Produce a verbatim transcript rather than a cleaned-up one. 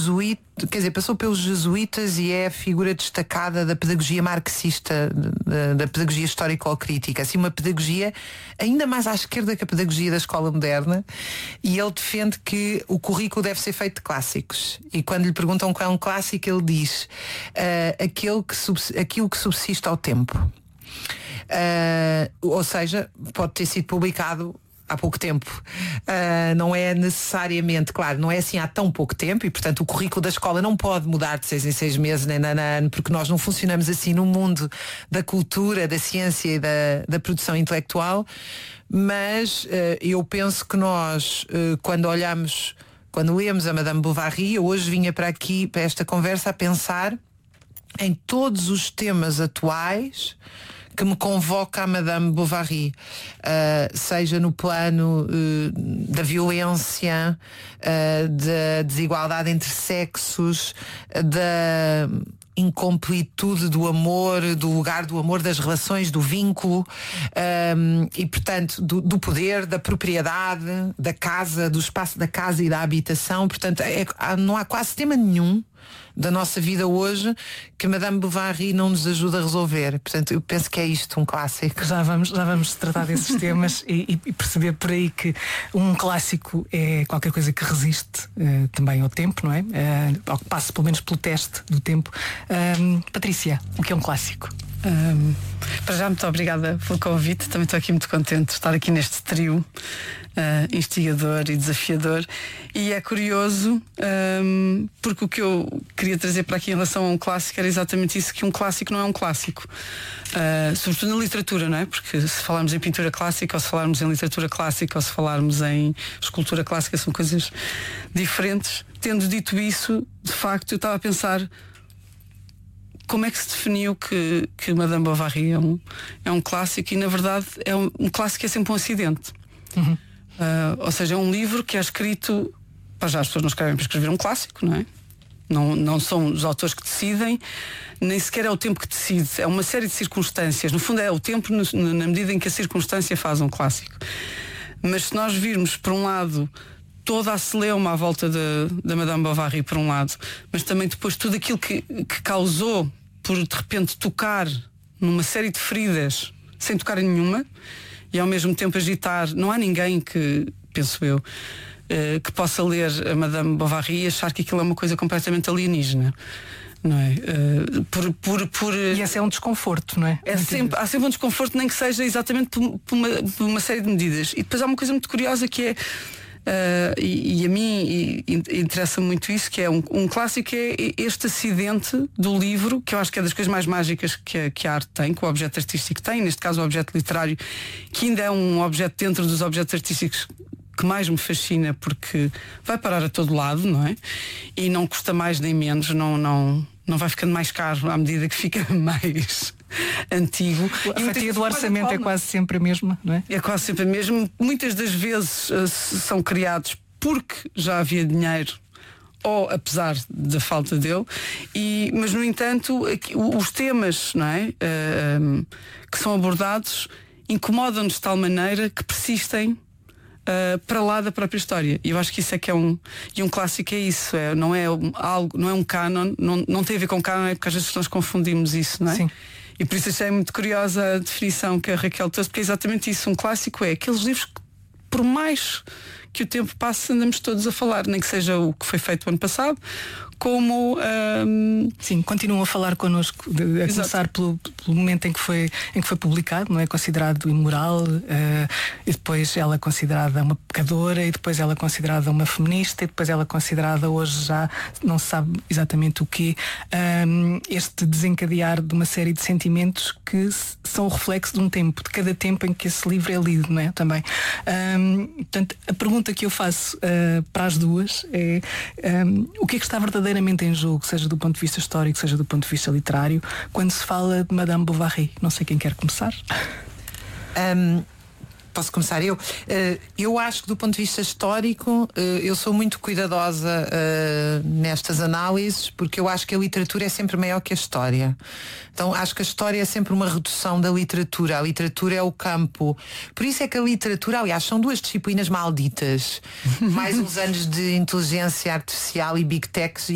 jesuítas, quer dizer, passou pelos jesuítas e é a figura destacada da pedagogia marxista, da, da pedagogia histórico-crítica, assim uma pedagogia ainda mais à esquerda que a pedagogia da escola moderna, e ele defende que o currículo deve ser feito de clássicos, e quando lhe perguntam qual é um clássico ele diz uh, aquele que subs- aquilo que subsiste ao tempo. Uh, ou seja, pode ter sido publicado há pouco tempo, uh, não é necessariamente, claro, não é assim há tão pouco tempo, e portanto o currículo da escola não pode mudar de seis em seis meses nem na ano, porque nós não funcionamos assim no mundo da cultura, da ciência e da, da produção intelectual. Mas uh, eu penso que nós uh, quando olhamos, quando lemos a Madame Bovary, eu hoje vinha para aqui, para esta conversa, a pensar em todos os temas atuais que me convoca a Madame Bovary, uh, seja no plano uh, da violência, uh, da desigualdade entre sexos, uh, da incompletude do amor, do lugar do amor, das relações, do vínculo, um, e portanto do, do poder, da propriedade, da casa, do espaço da casa e da habitação. Portanto, é, não há quase tema nenhum da nossa vida hoje que Madame Bovary não nos ajuda a resolver. Portanto, eu penso que é isto, um clássico. Já vamos, já vamos tratar desses temas e, e perceber por aí que um clássico é qualquer coisa que resiste uh, também ao tempo, não é? Uh, ao que passe pelo menos pelo teste do tempo. Um, Patrícia, o que é um clássico? Um, para já, muito obrigada pelo convite. Também estou aqui muito contente de estar aqui neste trio uh, instigador e desafiador. E é curioso um, porque o que eu queria trazer para aqui em relação a um clássico era exatamente isso, que um clássico não é um clássico, uh, sobretudo na literatura, não é? Porque se falarmos em pintura clássica, ou se falarmos em literatura clássica, ou se falarmos em escultura clássica, são coisas diferentes. Tendo dito isso, de facto, eu estava a pensar como é que se definiu que, que Madame Bovary é um, é um clássico, e na verdade é um, um clássico é sempre um acidente. Uhum. Uh, ou seja, é um livro que é escrito, para já as pessoas não escrevem para escrever um clássico, não é? Não, não são os autores que decidem, nem sequer é o tempo que decide, é uma série de circunstâncias. No fundo é o tempo no, na medida em que a circunstância faz um clássico. Mas se nós virmos, por um lado, toda a celeuma à volta da Madame Bovary, por um lado, mas também depois tudo aquilo que, que causou por de repente tocar numa série de feridas sem tocar em nenhuma, e ao mesmo tempo agitar. Não há ninguém que, penso eu, uh, que possa ler a Madame Bovary e achar que aquilo é uma coisa completamente alienígena, não é? Uh, por, por, por, e esse é um desconforto, não é? é sempre, há sempre um desconforto, nem que seja exatamente por, por, uma, por uma série de medidas. E depois há uma coisa muito curiosa que é Uh, e, e a mim e, e, interessa muito isso, que é um, um clássico, é este acidente do livro, que eu acho que é das coisas mais mágicas que a, que a arte tem, que o objeto artístico tem, neste caso o objeto literário, que ainda é um objeto dentro dos objetos artísticos que mais me fascina, porque vai parar a todo lado, não é? E não custa mais nem menos, não, não, não vai ficando mais caro à medida que fica mais antigo. A fatia do orçamento é quase sempre a mesma, não é? É quase sempre a mesma. Muitas das vezes uh, são criados porque já havia dinheiro, ou apesar da falta dele, e, mas no entanto aqui, os temas, não é? Uh, um, que são abordados incomodam-nos de tal maneira que persistem Uh, para lá da própria história. E eu acho que isso é que é um. E um clássico é isso, é, não é um, algo, não é um canon, não, não tem a ver com canon, é porque às vezes nós confundimos isso, não é? Sim. E por isso achei muito curiosa a definição que a Raquel trouxe, porque é exatamente isso. Um clássico é aqueles livros que, por mais que o tempo passe, andamos todos a falar, nem que seja o que foi feito o ano passado, como um... sim, continuam a falar connosco, de, a começar pelo, pelo momento em que foi em que foi publicado, não é? Considerado imoral, uh, e depois ela é considerada uma pecadora, e depois ela é considerada uma feminista, e depois ela é considerada, hoje já não se sabe exatamente o quê. Um, este desencadear de uma série de sentimentos que são o reflexo de um tempo, de cada tempo em que esse livro é lido, não é? Também. Um, portanto, a pergunta que eu faço uh, para as duas é um, o que é que está verdadeiramente em jogo, seja do ponto de vista histórico, seja do ponto de vista literário, quando se fala de Madame Bovary? Não sei quem quer começar. Um, posso começar eu? Uh, eu acho que do ponto de vista histórico, uh, eu sou muito cuidadosa uh, nestas análises, porque eu acho que a literatura é sempre maior que a história. Então acho que a história é sempre uma redução da literatura. A literatura é o campo. Por isso é que a literatura, aliás, são duas disciplinas malditas. Mais uns anos de inteligência artificial e big techs